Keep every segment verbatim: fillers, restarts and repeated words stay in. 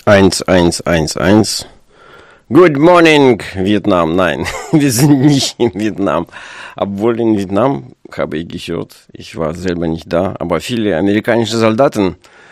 eins eins eins eins. Good morning, Vietnam. Nein, wir sind nicht in Vietnam. Obwohl in Vietnam, habe ich gehört, ich war selber nicht da, aber viele amerikanische Soldaten.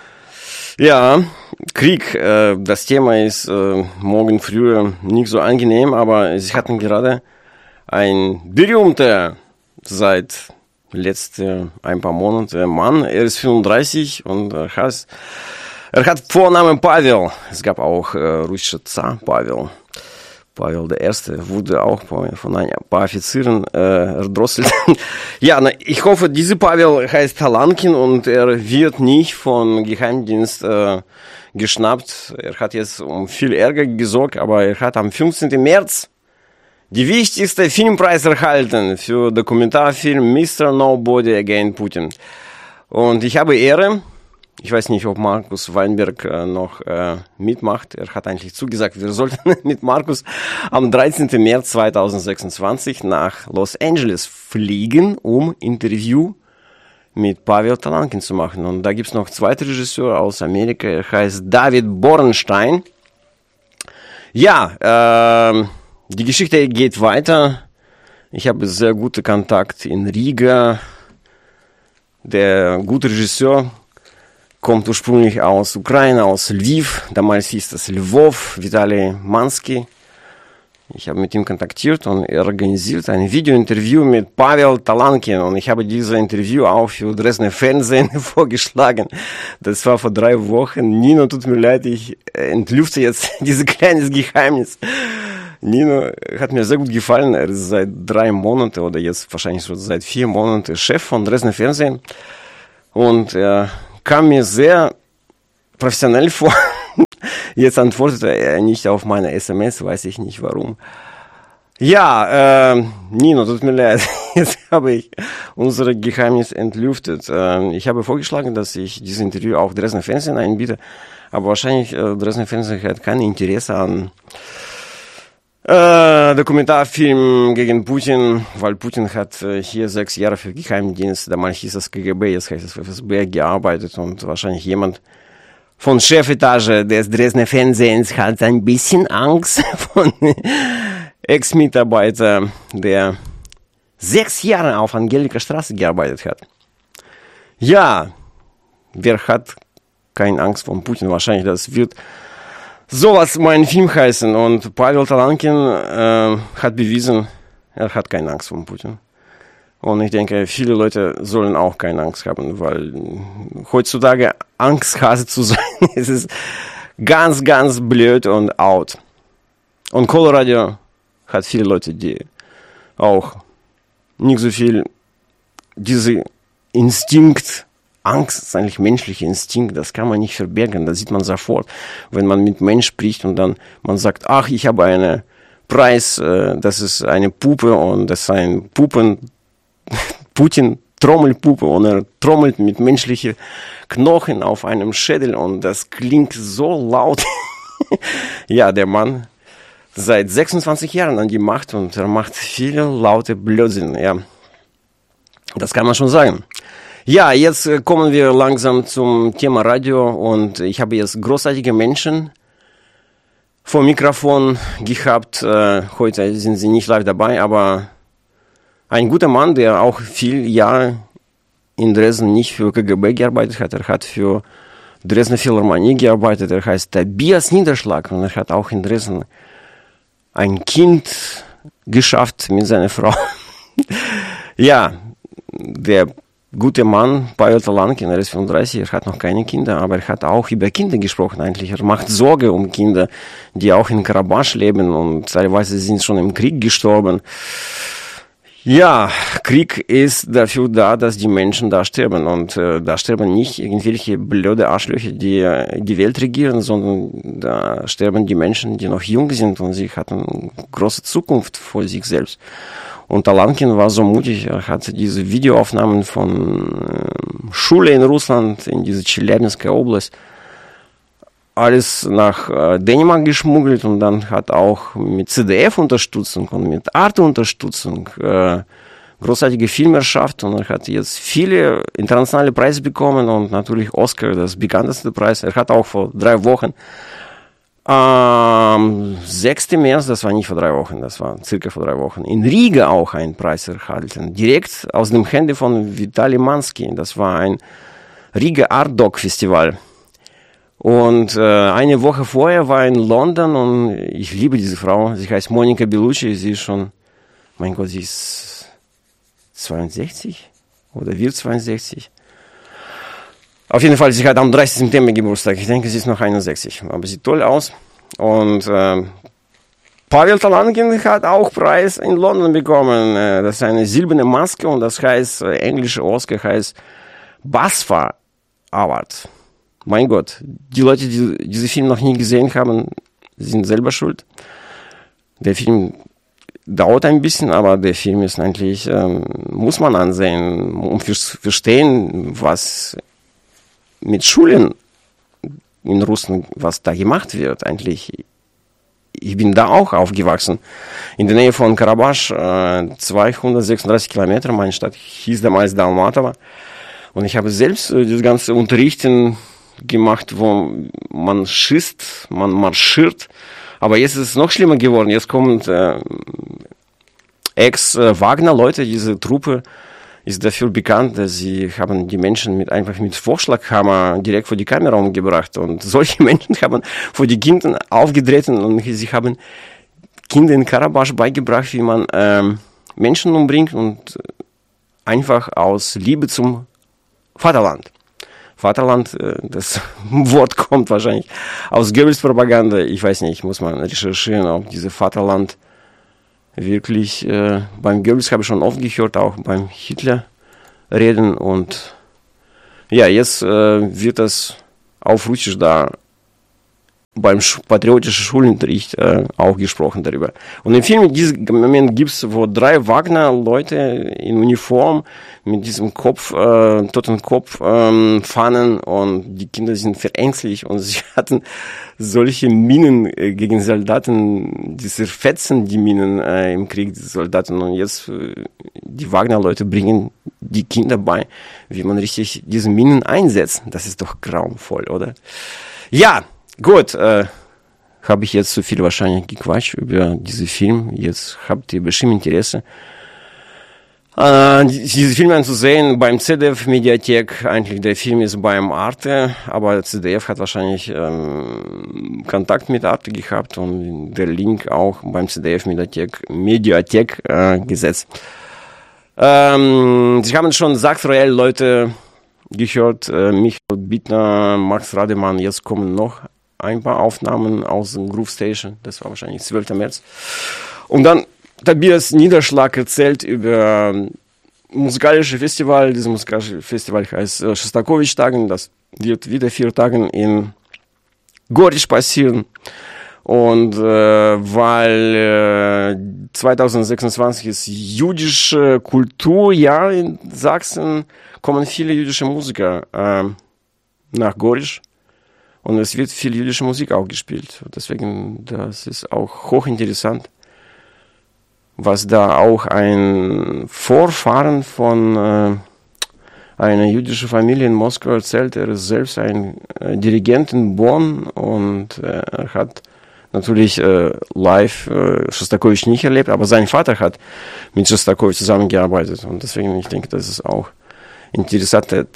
Ja, Krieg, äh, das Thema ist äh, morgen früh nicht so angenehm, aber sie hatten gerade ein berühmter, seit letzte ein paar Monate Mann, er ist fünfunddreißig und er hat, er hat Vornamen Pavel. Es gab auch äh, russische Zar Pavel. Pavel der Erste wurde auch von ein paar Offizieren äh, erdrosselt. Ja, na, ich hoffe, dieser Pavel heißt Talankin und er wird nicht vom Geheimdienst äh, geschnappt. Er hat jetzt um viel Ärger gesorgt, aber er hat am fünfzehnten März die wichtigste Filmpreis erhalten für Dokumentarfilm Mister Nobody Against Putin. Und ich habe Ehre. Ich weiß nicht, ob Markus Weinberg äh, noch äh, mitmacht. Er hat eigentlich zugesagt, wir sollten mit Markus am dreizehnten März zweitausendsechsundzwanzig nach Los Angeles fliegen, um Interview mit Pavel Talankin zu machen. Und da gibt's noch zweite Regisseur aus Amerika, er heißt David Borenstein. Ja, äh, die Geschichte geht weiter. Ich habe sehr guten Kontakt in Riga. Der gute Regisseur kommt ursprünglich aus Ukraine, aus Lviv. Damals hieß das Lvov, Vitali Mansky. Ich habe mit ihm kontaktiert und er organisiert ein Videointerview mit Pavel Talankin. Und ich habe dieses Interview auch für Dresdner Fernsehen vorgeschlagen. Das war vor drei Wochen. Nino, tut mir leid, ich entlüfte jetzt dieses kleines Geheimnis. Nino hat mir sehr gut gefallen. Er ist seit drei Monaten oder jetzt wahrscheinlich schon seit vier Monaten Chef von Dresdner Fernsehen. Und er kam mir sehr professionell vor. Jetzt antwortete er nicht auf meine S M S, weiß ich nicht warum. Ja, äh, Nino, tut mir leid, jetzt habe ich unser Geheimnis entlüftet. Äh, ich habe vorgeschlagen, dass ich dieses Interview auf Dresdner Fernsehen einbiete, aber wahrscheinlich äh, Dresdner Fernsehen hat kein Interesse an äh, Dokumentarfilm gegen Putin, weil Putin hat äh, hier sechs Jahre für Geheimdienst, damals hieß es K G B, jetzt heißt es F S B, gearbeitet und wahrscheinlich jemand von Chefetage des Dresdner Fernsehens hat ein bisschen Angst von Ex-Mitarbeiter, der sechs Jahre auf Angelika Straße gearbeitet hat. Ja, wer hat keine Angst vor Putin? Wahrscheinlich, das wird sowas mein Film heißen. Und Pavel Talankin äh, hat bewiesen, er hat keine Angst vor Putin. Und ich denke, viele Leute sollen auch keine Angst haben, weil heutzutage Angsthase zu sein, es ist ganz, ganz blöd und out. Und Colorado hat viele Leute, die auch nicht so viel diese Instinkt, Angst ist eigentlich menschlicher Instinkt, das kann man nicht verbergen, das sieht man sofort, wenn man mit Menschen spricht und dann man sagt, ach, ich habe einen Preis, das ist eine Puppe und das ist ein Puppen, Putin Trommelpuppe und er trommelt mit menschlichen Knochen auf einem Schädel und das klingt so laut. Ja, der Mann seit sechsundzwanzig Jahren an die Macht und er macht viele laute Blödsinn. Ja, das kann man schon sagen. Ja, jetzt kommen wir langsam zum Thema Radio und ich habe jetzt großartige Menschen vor Mikrofon gehabt. Äh, heute sind sie nicht live dabei, aber ein guter Mann, der auch viele Jahre in Dresden nicht für K G B gearbeitet hat, er hat für Dresdner Philharmonie gearbeitet, er heißt Tobias Niederschlag und er hat auch in Dresden ein Kind geschafft mit seiner Frau. Ja, der gute Mann, Pavel Talankin, er ist fünfunddreißig, er hat noch keine Kinder, aber er hat auch über Kinder gesprochen eigentlich. Er macht Sorge um Kinder, die auch in Karabach leben und teilweise sind schon im Krieg gestorben. Ja, Krieg ist dafür da, dass die Menschen da sterben und äh, da sterben nicht irgendwelche blöde Arschlöcher, die äh, die Welt regieren, sondern da sterben die Menschen, die noch jung sind und sie hatten große Zukunft vor sich selbst. Und Talankin war so mutig, er hat diese Videoaufnahmen von äh, Schule in Russland, in diese Chelyabinsker Oblast, alles nach äh, Dänemark geschmuggelt und dann hat auch mit C D F-Unterstützung und mit Arte-Unterstützung äh, großartige Filme erschafft und er hat jetzt viele internationale Preise bekommen und natürlich Oscar, das bekannteste Preis. Er hat auch vor drei Wochen Am sechsten März, das war nicht vor drei Wochen, das war circa vor drei Wochen, in Riga auch einen Preis erhalten. Direkt aus dem Hände von Vitali Mansky. Das war ein Riga Art Dog Festival. Und äh, eine Woche vorher war in London und ich liebe diese Frau. Sie heißt Monica Bellucci. Sie ist schon, mein Gott, sie ist zweiundsechzig oder wird zweiundsechzig. Auf jeden Fall, sie hat am dreißigsten September Geburtstag. Ich denke, sie ist noch einundsechzig. Aber sieht toll aus. Und äh, Pavel Talankin hat auch Preis in London bekommen. Das ist eine silberne Maske und das heißt, äh, englische Oscar heißt BAFTA Award. Mein Gott, die Leute, die diesen Film noch nie gesehen haben, sind selber schuld. Der Film dauert ein bisschen, aber der Film ist eigentlich, ähm, muss man ansehen, um zu verstehen, was mit Schulen in Russland, was da gemacht wird eigentlich. Ich bin da auch aufgewachsen, in der Nähe von Karabach, äh, zweihundertsechsunddreißig Kilometer, meine Stadt hieß damals Dalmatova. Und ich habe selbst äh, das ganze Unterrichten gemacht, wo man schießt, man marschiert. Aber jetzt ist es noch schlimmer geworden. Jetzt kommen äh, Ex-Wagner-Leute, diese Truppe ist dafür bekannt, dass sie haben die Menschen mit einfach mit Vorschlaghammer direkt vor die Kamera umgebracht. Und solche Menschen haben vor die Kinder aufgetreten und sie haben Kindern in Karabach beigebracht, wie man ähm, Menschen umbringt und einfach aus Liebe zum Vaterland. Vaterland, das Wort kommt wahrscheinlich aus Goebbels Propaganda. Ich weiß nicht, muss man recherchieren, ob diese Vaterland wirklich, äh, beim Goebbels habe ich schon oft gehört, auch beim Hitler reden. Und ja, jetzt äh, wird das auf Russisch da beim patriotischen Schulunterricht äh, auch gesprochen darüber. Und im Film in diesem Moment gibt es, wo drei Wagner-Leute in Uniform mit diesem Kopf, äh, toten Kopf, ähm, Fahnen und die Kinder sind verängstigt und sie hatten solche Minen äh, gegen Soldaten, die zerfetzen die Minen äh, im Krieg, die Soldaten. Und jetzt äh, die Wagner-Leute bringen die Kinder bei, wie man richtig diese Minen einsetzt. Das ist doch grauenvoll, oder? Ja, gut, äh, habe ich jetzt zu viel wahrscheinlich gequatscht über diesen Film. Jetzt habt ihr bestimmt Interesse, äh, diese Filme anzusehen beim Z D F Mediathek. Eigentlich der Film ist beim Arte, aber Z D F hat wahrscheinlich ähm, Kontakt mit Arte gehabt und der Link auch beim Z D F Mediathek, Mediathek äh, gesetzt. Ähm, Sie haben schon Sachs Royal Leute gehört, äh, Michael Bittner, Max Rademann, jetzt kommen noch ein paar Aufnahmen aus dem Groove Station, das war wahrscheinlich zwölften März. Und dann Tobias Niederschlag erzählt über ähm, musikalische Festival. Dieses musikalische Festival heißt äh, Schostakowitsch-Tagen. Das wird wieder vier Tage in Gorich passieren. Und äh, weil äh, zweitausendsechsundzwanzig ist jüdische Kulturjahr in Sachsen, kommen viele jüdische Musiker äh, nach Gorich. Und es wird viel jüdische Musik auch gespielt. Deswegen, das ist auch hochinteressant, was da auch ein Vorfahren von äh, einer jüdischen Familie in Moskau erzählt. Er ist selbst ein äh, Dirigent in Bonn und äh, er hat natürlich äh, live äh, Schostakowitsch nicht erlebt, aber sein Vater hat mit Schostakowitsch zusammengearbeitet. Und deswegen, ich denke, das ist auch interessante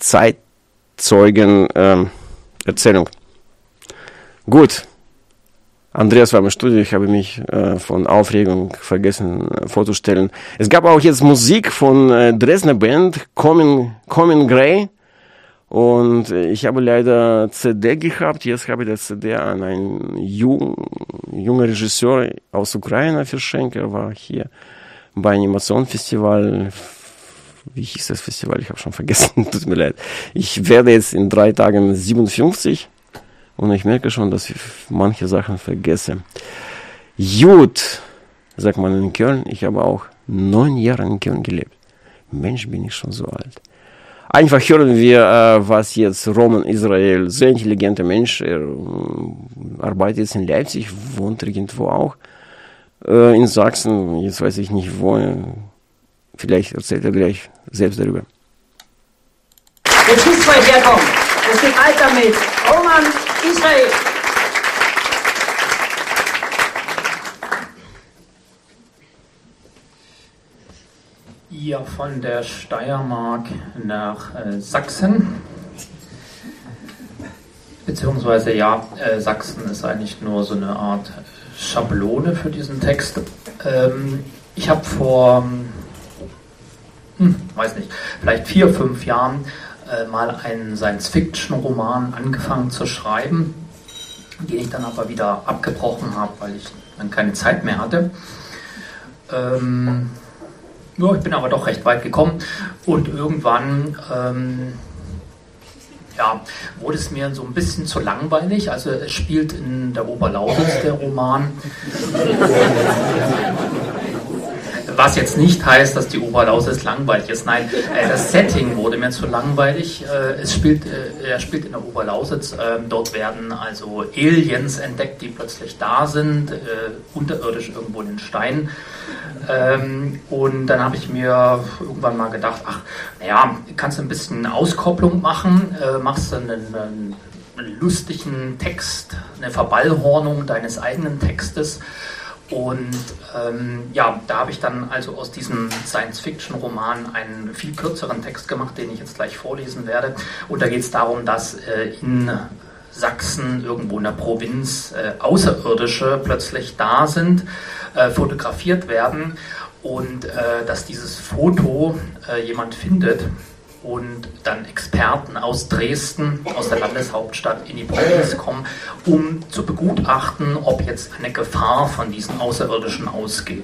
Zeitzeugen-Erzählung. Ähm, Gut. Andreas war im Studio, ich habe mich äh, von Aufregung vergessen äh, vorzustellen. Es gab auch jetzt Musik von äh, Dresdner Band, Common, Common Grey. Und äh, ich habe leider C D gehabt, jetzt habe ich das C D an einen jung, jungen Regisseur aus Ukraine verschenkt. Er war hier bei Animationsfestival. Wie hieß das Festival? Ich habe schon vergessen, tut mir leid. Ich werde jetzt in drei Tagen siebenundfünfzig. Und ich merke schon, dass ich manche Sachen vergesse. Gut, sagt man in Köln. Ich habe auch neun Jahre in Köln gelebt. Mensch, bin ich schon so alt. Einfach hören wir, äh, was jetzt Roman Israel, sehr intelligenter Mensch, er äh, arbeitet jetzt in Leipzig, wohnt irgendwo auch äh, in Sachsen. Jetzt weiß ich nicht wo. Vielleicht erzählt er gleich selbst darüber. Jetzt ist weit herkommen. Es geht weiter mit Roman Israel. hier von der Steiermark nach äh, Sachsen. Beziehungsweise ja, äh, Sachsen ist eigentlich nur so eine Art Schablone für diesen Text. Ähm, ich habe vor, hm, weiß nicht, vielleicht vier, fünf Jahren äh, mal einen Science-Fiction-Roman angefangen zu schreiben, den ich dann aber wieder abgebrochen habe, weil ich dann keine Zeit mehr hatte. Ähm, ja, ich bin aber doch recht weit gekommen und irgendwann ähm, ja, wurde es mir so ein bisschen zu langweilig. Also es spielt in der Oberlausitz, der Roman. Was jetzt nicht heißt, dass die Oberlausitz langweilig ist. Nein, äh, das Setting wurde mir zu langweilig. Äh, es spielt, äh, er spielt in der Oberlausitz. Äh, dort werden also Aliens entdeckt, die plötzlich da sind, äh, unterirdisch irgendwo in den Steinen. Ähm, und dann habe ich mir irgendwann mal gedacht, ach, naja, kannst du ein bisschen Auskopplung machen, äh, machst du einen, einen, einen lustigen Text, eine Verballhornung deines eigenen Textes. Und ähm, ja, da habe ich dann also aus diesem Science-Fiction-Roman einen viel kürzeren Text gemacht, den ich jetzt gleich vorlesen werde. Und da geht es darum, dass äh, in Sachsen, irgendwo in der Provinz, äh, Außerirdische plötzlich da sind, äh, fotografiert werden und äh, dass dieses Foto äh, jemand findet und dann Experten aus Dresden, aus der Landeshauptstadt, in die Provinz kommen, um zu begutachten, ob jetzt eine Gefahr von diesen Außerirdischen ausgeht.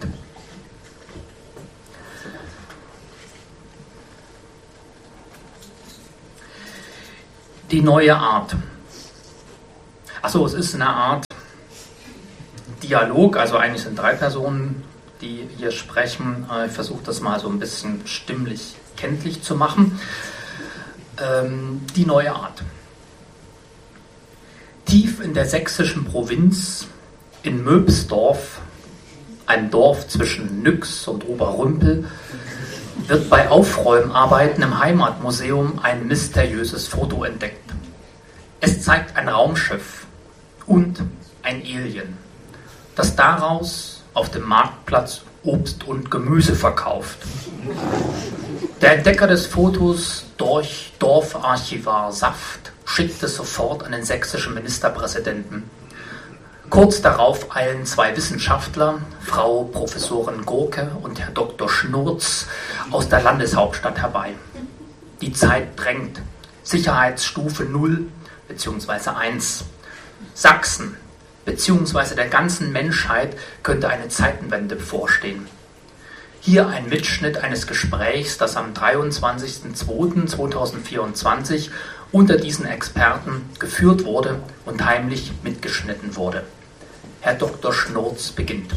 Die neue Art. Achso, es ist eine Art Dialog, also eigentlich sind drei Personen, die hier sprechen. Ich versuche das mal so ein bisschen stimmlich kenntlich zu machen. Ähm, die neue Art. Tief in der sächsischen Provinz, in Möbsdorf, ein Dorf zwischen Nyx und Oberrümpel, wird bei Aufräumarbeiten im Heimatmuseum ein mysteriöses Foto entdeckt. Es zeigt ein Raumschiff und ein Alien, das daraus auf dem Marktplatz Obst und Gemüse verkauft. Der Entdecker des Fotos, durch Dorfarchivar Saft, schickt es sofort an den sächsischen Ministerpräsidenten. Kurz darauf eilen zwei Wissenschaftler, Frau Professorin Gurke und Herr Doktor Schnurz, aus der Landeshauptstadt herbei. Die Zeit drängt. Sicherheitsstufe null bzw. eins. Sachsen bzw. der ganzen Menschheit könnte eine Zeitenwende bevorstehen. Hier ein Mitschnitt eines Gesprächs, das am dreiundzwanzigsten zweiten zweitausendvierundzwanzig unter diesen Experten geführt wurde und heimlich mitgeschnitten wurde. Herr Doktor Schnurz beginnt.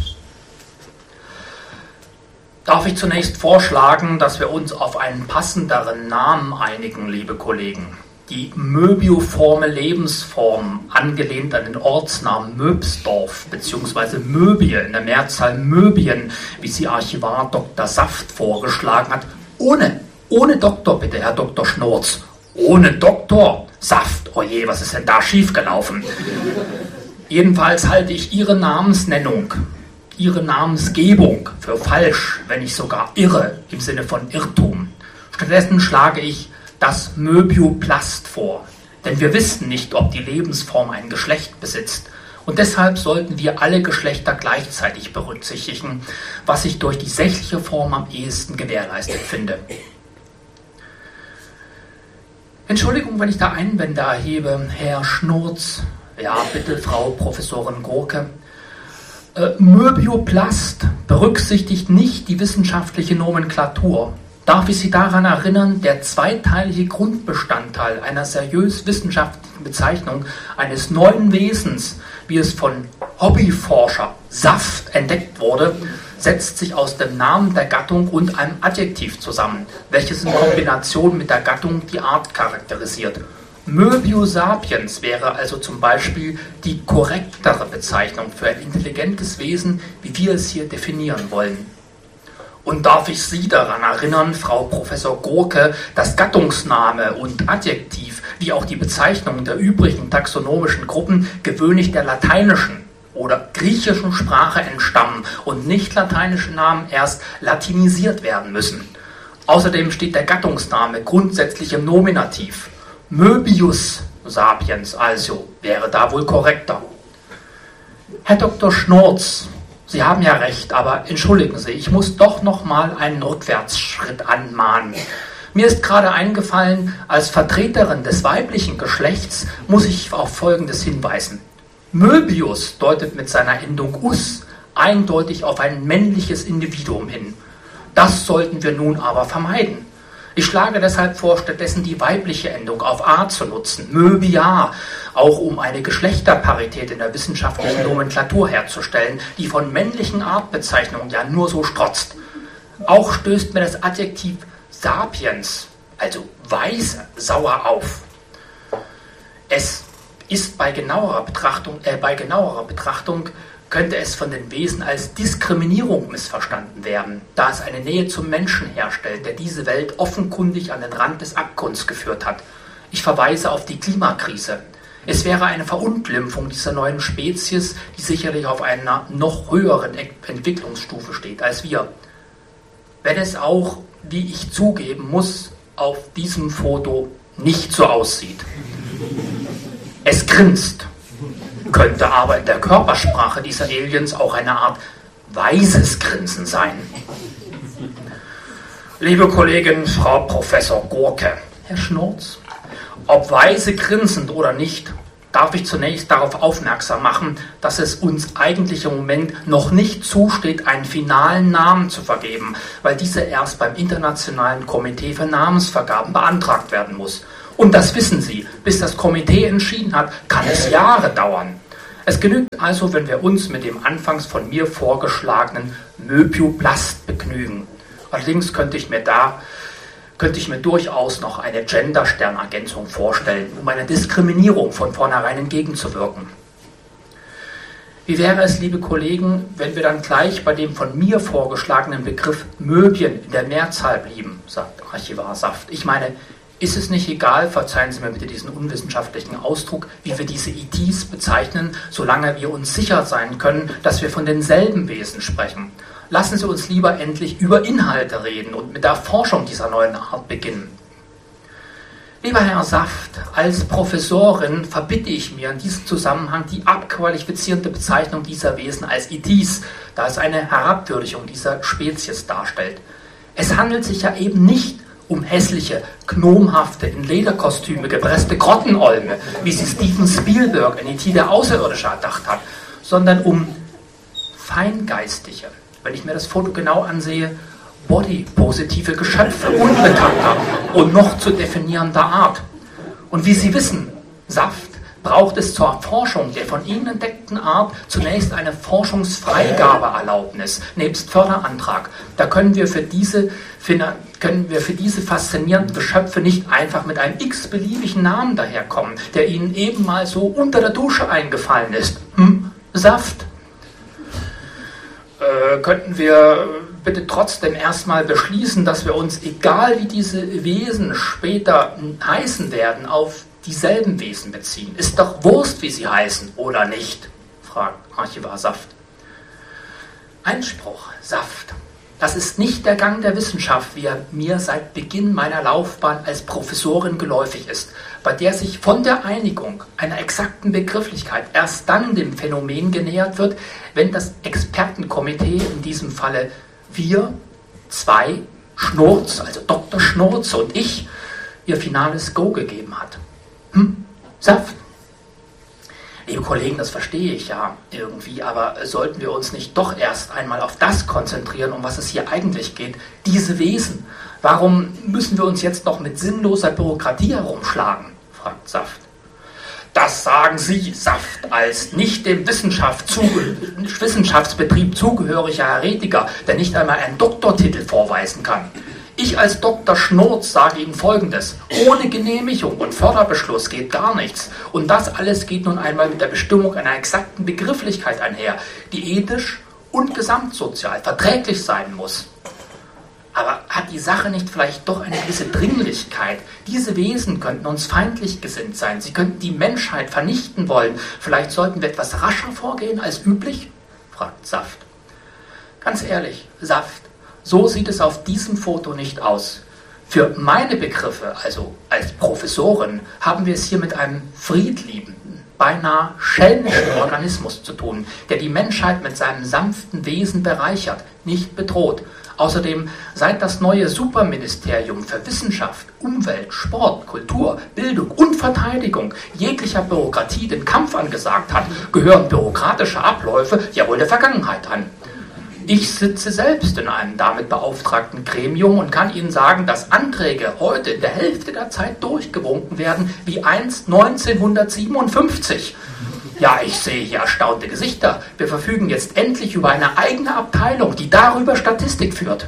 Darf ich zunächst vorschlagen, dass wir uns auf einen passenderen Namen einigen, liebe Kollegen? Die möbioforme Lebensform, angelehnt an den Ortsnamen Möbsdorf bzw. Möbie, in der Mehrzahl Möbien, wie sie Archivar Doktor Saft vorgeschlagen hat. Ohne, ohne Doktor bitte, Herr Doktor Schnurz. Ohne Doktor Saft. Oje, was ist denn da schiefgelaufen? Jedenfalls halte ich Ihre Namensnennung, Ihre Namensgebung für falsch, wenn nicht sogar irre, im Sinne von Irrtum. Stattdessen schlage ich das Möbioplast vor, denn wir wissen nicht, ob die Lebensform ein Geschlecht besitzt und deshalb sollten wir alle Geschlechter gleichzeitig berücksichtigen, was ich durch die sächliche Form am ehesten gewährleistet finde. Entschuldigung, wenn ich da Einwände erhebe, Herr Schnurz. Ja, bitte, Frau Professorin Gurke. Äh, Möbioplast berücksichtigt nicht die wissenschaftliche Nomenklatur. Darf ich Sie daran erinnern, der zweiteilige Grundbestandteil einer seriös wissenschaftlichen Bezeichnung eines neuen Wesens, wie es von Hobbyforscher Saft entdeckt wurde, setzt sich aus dem Namen der Gattung und einem Adjektiv zusammen, welches in Kombination mit der Gattung die Art charakterisiert. Möbio sapiens wäre also zum Beispiel die korrektere Bezeichnung für ein intelligentes Wesen, wie wir es hier definieren wollen. Und darf ich Sie daran erinnern, Frau Professor Gurke, dass Gattungsname und Adjektiv, wie auch die Bezeichnung der übrigen taxonomischen Gruppen, gewöhnlich der lateinischen oder griechischen Sprache entstammen und nicht lateinische Namen erst latinisiert werden müssen. Außerdem steht der Gattungsname grundsätzlich im Nominativ. Möbius sapiens also wäre da wohl korrekter. Herr Doktor Schnurz, Sie haben ja recht, aber entschuldigen Sie, ich muss doch noch mal einen Rückwärtsschritt anmahnen. Mir ist gerade eingefallen, als Vertreterin des weiblichen Geschlechts muss ich auf Folgendes hinweisen. Möbius deutet mit seiner Endung us eindeutig auf ein männliches Individuum hin. Das sollten wir nun aber vermeiden. Ich schlage deshalb vor, stattdessen die weibliche Endung auf a zu nutzen, möbia, auch um eine Geschlechterparität in der wissenschaftlichen Nomenklatur herzustellen, die von männlichen Artbezeichnungen ja nur so strotzt. Auch stößt mir das Adjektiv sapiens, also weise, sauer auf. Es ist bei genauerer Betrachtung, äh, bei genauerer Betrachtung könnte es von den Wesen als Diskriminierung missverstanden werden, da es eine Nähe zum Menschen herstellt, der diese Welt offenkundig an den Rand des Abgrunds geführt hat. Ich verweise auf die Klimakrise. Es wäre eine Verunglimpfung dieser neuen Spezies, die sicherlich auf einer noch höheren Entwicklungsstufe steht als wir. Wenn es auch, wie ich zugeben muss, auf diesem Foto nicht so aussieht. Es grinst, könnte aber in der Körpersprache dieser Aliens auch eine Art weises Grinsen sein. Liebe Kollegin, Frau Professor Gurke, Herr Schnurz, ob weise grinsend oder nicht, darf ich zunächst darauf aufmerksam machen, dass es uns eigentlich im Moment noch nicht zusteht, einen finalen Namen zu vergeben, weil dieser erst beim Internationalen Komitee für Namensvergaben beantragt werden muss. Und das wissen Sie, bis das Komitee entschieden hat, kann es Jahre dauern. Es genügt also, wenn wir uns mit dem anfangs von mir vorgeschlagenen Möbioblast begnügen. Allerdings könnte ich mir da, könnte ich mir durchaus noch eine Gender-Sternergänzung vorstellen, um einer Diskriminierung von vornherein entgegenzuwirken. Wie wäre es, liebe Kollegen, wenn wir dann gleich bei dem von mir vorgeschlagenen Begriff Möbien in der Mehrzahl blieben, sagt Archivar Saft. Ich meine, ist es nicht egal, verzeihen Sie mir bitte diesen unwissenschaftlichen Ausdruck, wie wir diese E Ts bezeichnen, solange wir uns sicher sein können, dass wir von denselben Wesen sprechen. Lassen Sie uns lieber endlich über Inhalte reden und mit der Erforschung dieser neuen Art beginnen. Lieber Herr Saft, als Professorin verbitte ich mir in diesem Zusammenhang die abqualifizierende Bezeichnung dieser Wesen als E Ts, da es eine Herabwürdigung dieser Spezies darstellt. Es handelt sich ja eben nicht um hässliche, gnomhafte, in Lederkostüme gepresste Grottenolme, wie sie Steven Spielberg in E T der Außerirdische erdacht hat, sondern um feingeistige, wenn ich mir das Foto genau ansehe, bodypositive Geschöpfe unbekannter und noch zu definierender Art. Und wie Sie wissen, Saft, braucht es zur Erforschung der von Ihnen entdeckten Art zunächst eine Forschungsfreigabeerlaubnis nebst Förderantrag. Da können wir für diese, können wir für diese faszinierenden Geschöpfe nicht einfach mit einem x-beliebigen Namen daherkommen, der Ihnen eben mal so unter der Dusche eingefallen ist. Hm? Saft. Äh, könnten wir bitte trotzdem erstmal beschließen, dass wir uns, egal wie diese Wesen später heißen werden, auf dieselben Wesen beziehen. Ist doch Wurst, wie sie heißen, oder nicht? Fragt Archivar Saft. Einspruch, Saft. Das ist nicht der Gang der Wissenschaft, wie er mir seit Beginn meiner Laufbahn als Professorin geläufig ist, bei der sich von der Einigung einer exakten Begrifflichkeit erst dann dem Phänomen genähert wird, wenn das Expertenkomitee, in diesem Falle wir, zwei, Schnurz, also Doktor Schnurz und ich, ihr finales Go gegeben hat. Hm? Saft? Liebe Kollegen, das verstehe ich ja irgendwie, aber sollten wir uns nicht doch erst einmal auf das konzentrieren, um was es hier eigentlich geht, diese Wesen? Warum müssen wir uns jetzt noch mit sinnloser Bürokratie herumschlagen? Fragt Saft. Das sagen Sie, Saft, als nicht dem Wissenschaft zuge- Wissenschaftsbetrieb zugehöriger Heretiker, der nicht einmal einen Doktortitel vorweisen kann. Ich als Doktor Schnurz sage Ihnen Folgendes: Ohne Genehmigung und Förderbeschluss geht gar nichts. Und das alles geht nun einmal mit der Bestimmung einer exakten Begrifflichkeit einher, die ethisch und gesamtsozial verträglich sein muss. Aber hat die Sache nicht vielleicht doch eine gewisse Dringlichkeit? Diese Wesen könnten uns feindlich gesinnt sein. Sie könnten die Menschheit vernichten wollen. Vielleicht sollten wir etwas rascher vorgehen als üblich? Fragt Saft. Ganz ehrlich, Saft, So sieht es auf diesem Foto nicht aus. Für meine Begriffe, also als Professorin, haben wir es hier mit einem friedliebenden, beinahe schelmischen Organismus zu tun, der die Menschheit mit seinem sanften Wesen bereichert, nicht bedroht. Außerdem, seit das neue Superministerium für Wissenschaft, Umwelt, Sport, Kultur, Bildung und Verteidigung jeglicher Bürokratie den Kampf angesagt hat, gehören bürokratische Abläufe ja wohl der Vergangenheit an. Ich sitze selbst in einem damit beauftragten Gremium und kann Ihnen sagen, dass Anträge heute in der Hälfte der Zeit durchgewunken werden, wie einst neunzehnhundertsiebenundfünfzig. Ja, ich sehe hier erstaunte Gesichter. Wir verfügen jetzt endlich über eine eigene Abteilung, die darüber Statistik führt.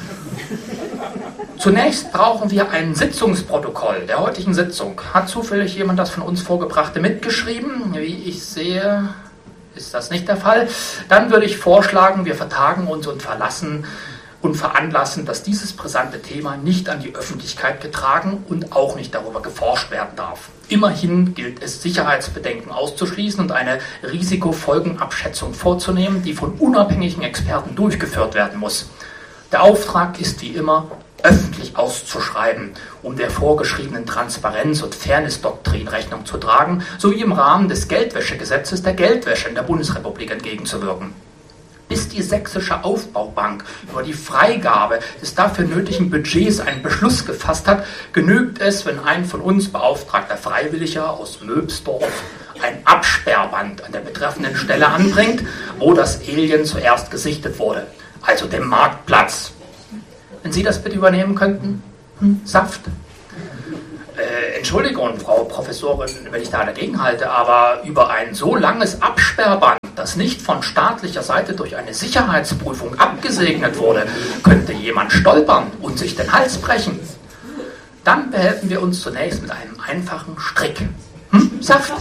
Zunächst brauchen wir ein Sitzungsprotokoll der heutigen Sitzung. Hat zufällig jemand das von uns Vorgebrachte mitgeschrieben? Wie ich sehe, ist das nicht der Fall. Dann würde ich vorschlagen, wir vertagen uns und verlassen und veranlassen, dass dieses brisante Thema nicht an die Öffentlichkeit getragen und auch nicht darüber geforscht werden darf. Immerhin gilt es, Sicherheitsbedenken auszuschließen und eine Risikofolgenabschätzung vorzunehmen, die von unabhängigen Experten durchgeführt werden muss. Der Auftrag ist wie immer, öffentlich auszuschreiben, um der vorgeschriebenen Transparenz- und Fairness-Doktrin Rechnung zu tragen, sowie im Rahmen des Geldwäschegesetzes der Geldwäsche in der Bundesrepublik entgegenzuwirken. Bis die Sächsische Aufbaubank über die Freigabe des dafür nötigen Budgets einen Beschluss gefasst hat, genügt es, wenn ein von uns beauftragter Freiwilliger aus Möbsdorf ein Absperrband an der betreffenden Stelle anbringt, wo das Alien zuerst gesichtet wurde, also dem Marktplatz. Wenn Sie das bitte übernehmen könnten? Hm, Saft? Äh, Entschuldigung, Frau Professorin, wenn ich da dagegen halte, aber über ein so langes Absperrband, das nicht von staatlicher Seite durch eine Sicherheitsprüfung abgesegnet wurde, könnte jemand stolpern und sich den Hals brechen. Dann behelfen wir uns zunächst mit einem einfachen Strick. Hm, Saft?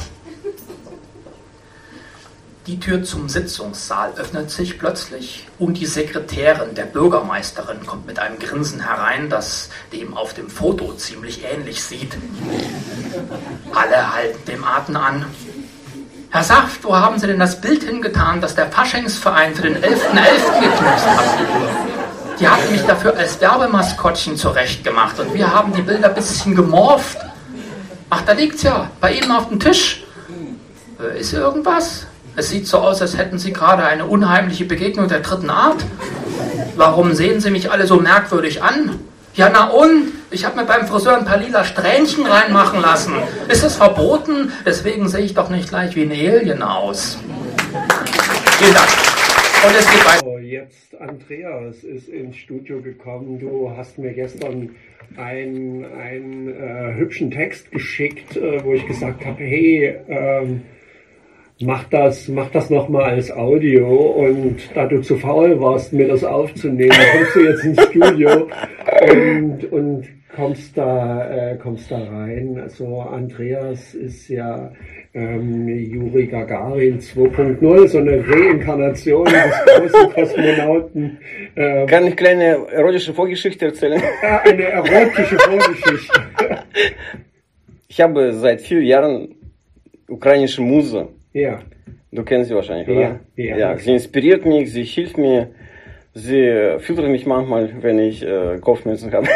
Die Tür zum Sitzungssaal öffnet sich plötzlich und die Sekretärin der Bürgermeisterin kommt mit einem Grinsen herein, das dem auf dem Foto ziemlich ähnlich sieht. Alle halten dem Atem an. Herr Saft, wo haben Sie denn das Bild hingetan, das der Faschingsverein für den elften elften geknipst hat? Die hatten mich dafür als Werbemaskottchen zurechtgemacht und wir haben die Bilder ein bisschen gemorpht. Ach, da liegt's ja, bei Ihnen auf dem Tisch. Äh, ist irgendwas? Es sieht so aus, als hätten Sie gerade eine unheimliche Begegnung der dritten Art. Warum sehen Sie mich alle so merkwürdig an? Ja, na und? Ich habe mir beim Friseur ein paar lila Strähnchen reinmachen lassen. Ist das verboten? Deswegen sehe ich doch nicht gleich wie ein Alien aus. Vielen Dank. Und es geht weiter. So, jetzt Andreas ist ins Studio gekommen. Du hast mir gestern einen, einen äh, hübschen Text geschickt, äh, wo ich gesagt habe, hey, ähm, Mach das, mach das nochmal als Audio, und da du zu faul warst, mir das aufzunehmen, kommst du jetzt ins Studio und, und kommst da, äh, kommst da rein. Also Andreas ist ja ähm, Juri Gagarin zwei Punkt null, so eine Reinkarnation des großen Kosmonauten. Ähm, Kann ich kleine erotische Vorgeschichte erzählen? Ja, eine erotische Vorgeschichte. Ich habe seit vier Jahren ukrainische Muse. Ja. Du kennst sie wahrscheinlich, Ja, oder? ja. Ja, sie inspiriert mich, sie hilft mir, sie füttert mich manchmal, wenn ich äh, Kopfschmerzen habe.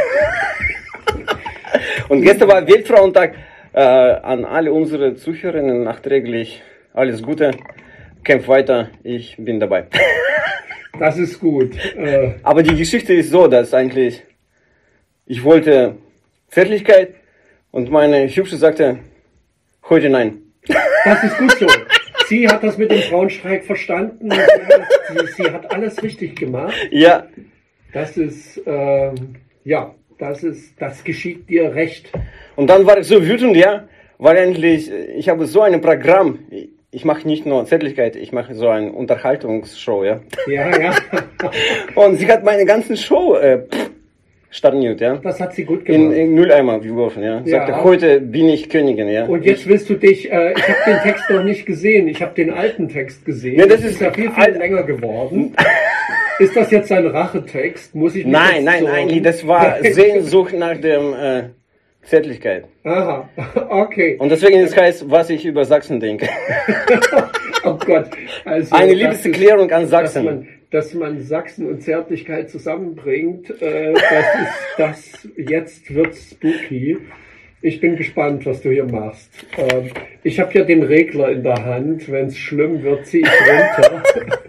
Und gestern war Weltfrauentag. Äh, an alle unsere Zuhörerinnen nachträglich alles Gute, kämpf weiter, ich bin dabei. Das ist gut. Äh, Aber die Geschichte ist so, dass eigentlich ich wollte Zärtlichkeit und meine Hübsche sagte, heute nein. Das ist gut so. Sie hat das mit dem Frauenstreik verstanden. Sie, sie hat alles richtig gemacht. Ja. Das ist, ähm, ja, das ist, das geschieht dir recht. Und dann war ich so wütend, ja, weil eigentlich, ich habe so ein Programm, ich mache nicht nur Zärtlichkeit, ich mache so eine Unterhaltungsshow, ja. Ja, ja. Und sie hat meine ganzen Show äh, pff, storniert, ja. Das hat sie gut In, gemacht. in Mülleimer geworfen, ja. Sagte, Ja. heute bin ich Königin, ja. Und jetzt willst du dich, äh, ich habe den Text noch nicht gesehen, ich habe den alten Text gesehen. Ja, das das ist ist ja viel, viel alt- länger geworden. Ist das jetzt ein Rachetext? Muss ich mich Nein, jetzt nein, sorgen? eigentlich, das war Sehnsucht nach dem äh, Zärtlichkeit. Aha, okay. Und deswegen es heißt, was ich über Sachsen denke. Oh Gott. Also, Eine das Liebeserklärung ist- an dass Sachsen. man, dass man Sachsen und Zärtlichkeit zusammenbringt. Äh, das ist das, jetzt wird's spooky. Ich bin gespannt, was du hier machst. Ähm, ich habe ja den Regler in der Hand. Wenn es schlimm wird, ziehe ich runter.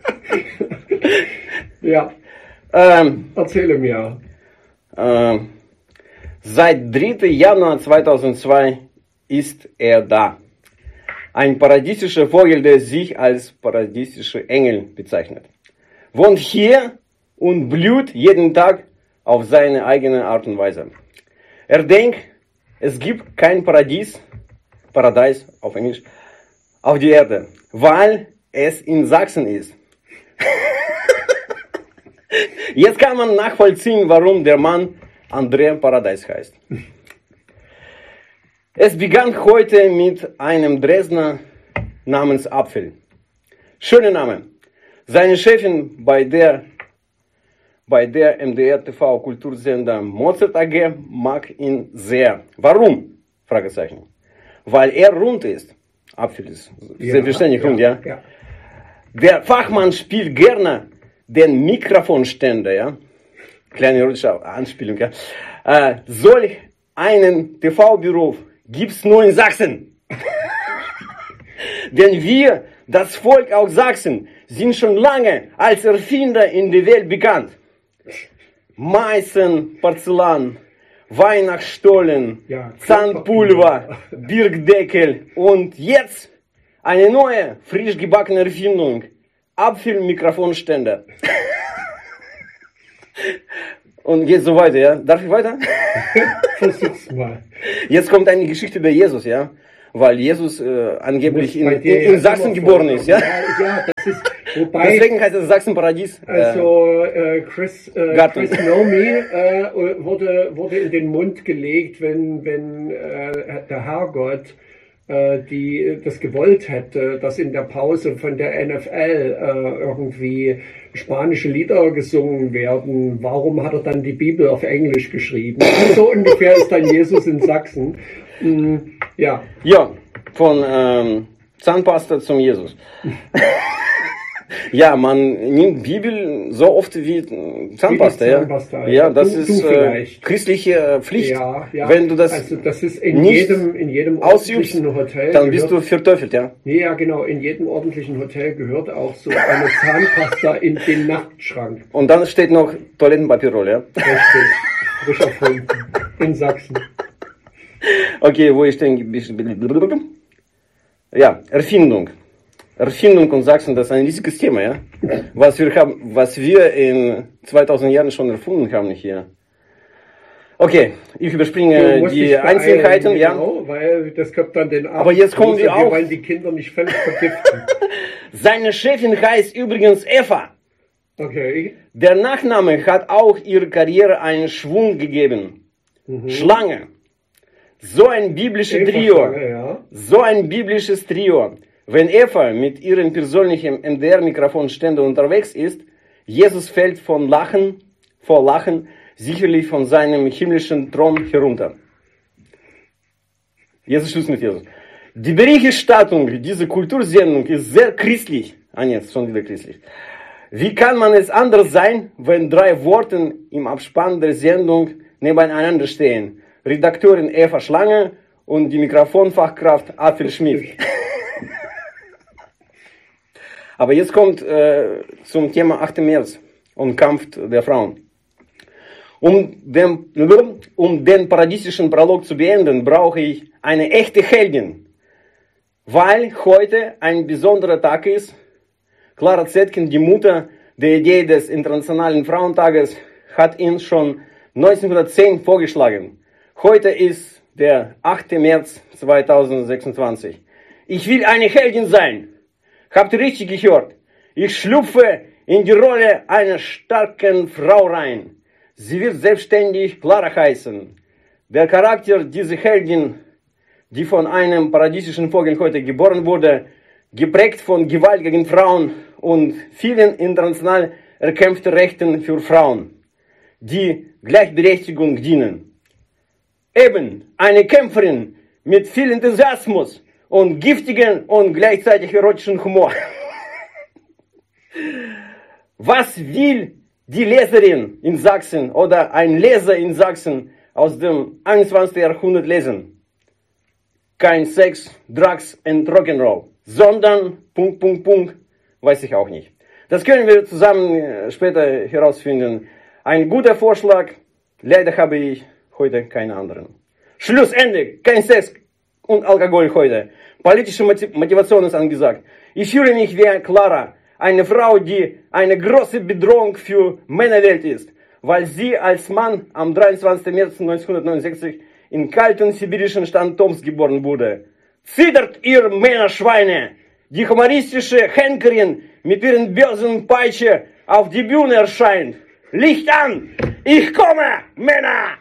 Ja, Ähm, erzähle mir. ähm, seit dritten Januar zweitausendzwei ist er da. Ein paradiesischer Vogel, der sich als paradiesischer Engel bezeichnet. Wohnt hier und blüht jeden Tag auf seine eigene Art und Weise. Er denkt, es gibt kein Paradies, Paradies auf Englisch, auf der Erde, weil es in Sachsen ist. Jetzt kann man nachvollziehen, warum der Mann André Paradies heißt. Es begann heute mit einem Dresdner namens Apfel. Schöner Name. Seine Chefin bei der, bei der M D R T V Kultursender Mozart A G mag ihn sehr. Warum? Fragezeichen. Weil er rund ist. Apfel ist Ja, selbstverständlich ja, rund, ja. ja. Der Fachmann spielt gerne den Mikrofonständer, ja. Kleine erotische Anspielung, ja. Äh, solch einen T V-Beruf gibt's nur in Sachsen. Denn wir, das Volk aus Sachsen, sind schon lange als Erfinder in der Welt bekannt. Meißen, Porzellan, Weihnachtsstollen, Ja, Zahnpulver, Birkdeckel und jetzt eine neue, frisch gebackene Erfindung. Apfelmikrofonständer. Und geht so weiter, ja. Darf ich weiter? Versuch's mal. Jetzt kommt eine Geschichte über Jesus, ja. Weil Jesus äh, angeblich in, Bei in, dir in ja Sachsen immer geboren vorkommen. ist, ja. Ja, ja, das ist, wobei, Deswegen heißt es Sachsenparadies. Äh, also äh, Chris, äh, Garten. Chris Nomi äh, wurde, wurde in den Mund gelegt, wenn, wenn äh, der Herrgott äh, die das gewollt hätte, dass in der Pause von der N F L äh, irgendwie spanische Lieder gesungen werden. Warum hat er dann die Bibel auf Englisch geschrieben? So ungefähr ist dann Jesus in Sachsen. Mm, ja. Ja, von ähm, Zahnpasta zum Jesus. Ja, man nimmt Bibel so oft wie Zahnpasta, Wie die ja. Zahnpasta, Ja, ja. das Du- ist du äh, vielleicht. christliche Pflicht. Ja, ja. Wenn du das, also das ist in nicht jedem, in jedem ausübst, ordentlichen Hotel. dann bist du gehört, verteufelt, ja. nee, ja, genau. In jedem ordentlichen Hotel gehört auch so eine Zahnpasta in den Nachtschrank. Und dann steht noch Toilettenpapierrolle, ja. Richtig. Frisch erfunden. In Sachsen. Okay, wo ich denn? Ja, Erfindung. Erfindung und Sachsen, das ist ein riesiges Thema, ja. Was wir haben, was wir in zweitausend Jahren schon erfunden haben hier. Okay, ich überspringe Du musst die dich beeilen, Einzelheiten, ja. genau, weil das kommt dann den Abend. Aber jetzt kommen wir Wir auch. wollen die Kinder nicht völlig vergiften. Seine Chefin heißt übrigens Eva. Okay. Der Nachname hat auch ihrer Karriere einen Schwung gegeben. Schlange. So ein biblisches Eva Trio. Schlange, ja. So ein biblisches Trio. Wenn Eva mit ihrem persönlichen M D R-Mikrofonständer unterwegs ist, Jesus fällt von Lachen, vor Lachen, sicherlich von seinem himmlischen Thron herunter. Jetzt Schluss mit Jesus. Die Berichterstattung dieser Kultursendung ist sehr christlich. Ah, jetzt schon wieder christlich. Wie kann man es anders sein, wenn drei Worte im Abspann der Sendung nebeneinander stehen? Redakteurin Eva Schlange und die Mikrofonfachkraft Apfel Schmidt. Aber jetzt kommt äh, zum Thema achter März und Kampf der Frauen. Um den, um den paradiesischen Prolog zu beenden, brauche ich eine echte Heldin. Weil heute ein besonderer Tag ist. Clara Zetkin, die Mutter der Idee des Internationalen Frauentages, hat ihn schon neunzehnhundertzehn vorgeschlagen. Heute ist der achter März zweitausendsechsundzwanzig. Ich will eine Heldin sein. Habt ihr richtig gehört? Ich schlüpfe in die Rolle einer starken Frau rein. Sie wird selbstständig Clara heißen. Der Charakter dieser Heldin, die von einem paradiesischen Vogel heute geboren wurde, geprägt von Gewalt gegen Frauen und vielen international erkämpften Rechten für Frauen, die Gleichberechtigung dienen. Eben eine Kämpferin mit viel Enthusiasmus und giftigen und gleichzeitig erotischen Humor. Was will die Leserin in Sachsen oder ein Leser in Sachsen aus dem einundzwanzigsten Jahrhundert lesen? Kein Sex, Drugs und Rock'n'Roll, sondern Punkt, Punkt, Punkt, weiß ich auch nicht. Das können wir zusammen später herausfinden. Ein guter Vorschlag, leider habe ich heute keinen anderen. Schlussende, kein Sex und Alkohol heute. Politische Motivation ist angesagt. Ich fühle mich wie Clara, eine Frau, die eine große Bedrohung für Männerwelt ist, weil sie als Mann am dreiundzwanzigsten März neunzehnhundertneunundsechzig im kalten sibirischen Stadt Tomsk geboren wurde. Zittert ihr Männerschweine! Die humoristische Henkerin mit ihren bösen Peitsche auf die Bühne erscheint. Licht an! Ich komme, Männer!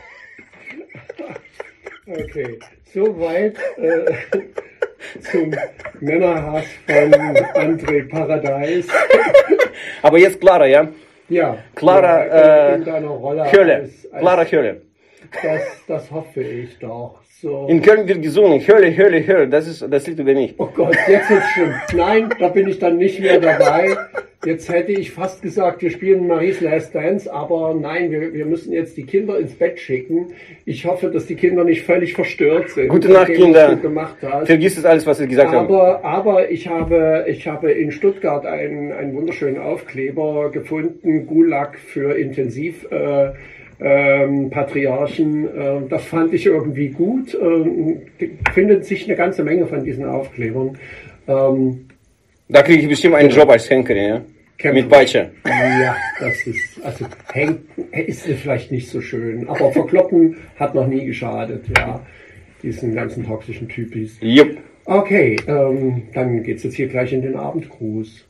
Okay, soweit äh, zum Männerhass von André Paradise. Aber jetzt Clara, ja? Ja. Clara, ja, in äh, deiner Rolle Hölle. Als, als, Clara Hölle. Das, das hoffe ich doch. So. In Köln wird gesungen, Hölle, Hölle, Hölle, das ist, das liegt über mich. Oh Gott, jetzt wird's schlimm. Nein, da bin ich dann nicht mehr dabei. Jetzt hätte ich fast gesagt, wir spielen Marie's Last Dance, aber nein, wir, wir müssen jetzt die Kinder ins Bett schicken. Ich hoffe, dass die Kinder nicht völlig verstört sind. Gute Nacht, Kinder. Gemacht hast. Vergiss es alles, was ich gesagt habe. Aber, aber ich habe, ich habe in Stuttgart einen, einen wunderschönen Aufkleber gefunden, Gulag für Intensiv, äh, Ähm, Patriarchen, äh, das fand ich irgendwie gut. Ähm, findet sich eine ganze Menge von diesen Aufklebern. Ähm, Da kriege ich bestimmt einen Job als Henkerin, ja? Kämpfer. Mit Peitsche. Ja, das ist, also hängt, ist vielleicht nicht so schön, aber verkloppen hat noch nie geschadet, ja. Diesen ganzen toxischen Typis. Jupp. Okay, ähm, dann geht's jetzt hier gleich in den Abendgruß.